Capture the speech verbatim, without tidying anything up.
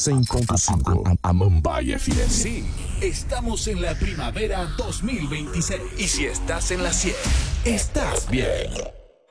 cem ponto cinco. Amambay F M. Sí, estamos en la primavera dos mil veintiséis. Y si estás en la cien, estás bien.